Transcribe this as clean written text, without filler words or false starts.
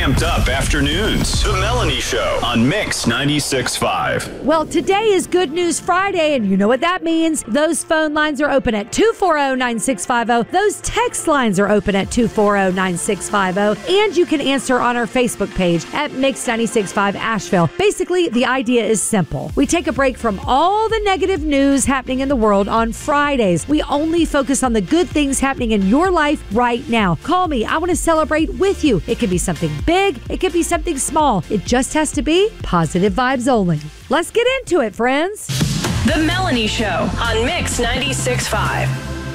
amped up afternoons. The Melanie Show on Mix 96.5. Well, today is Good News Friday, and you know what that means. Those phone lines are open at 240-9650. Those text lines are open at 240-9650. And you can answer on our Facebook page at Mix 96.5 Asheville. Basically, the idea is simple. We take a break from all the negative news happening in the world on Fridays. We only focus on the good things happening in your life right now. Call me. I want to celebrate with you. It could be something big. It could be something small. It just has to be positive vibes only. Let's get into it, friends. The Melanie Show on Mix 96.5.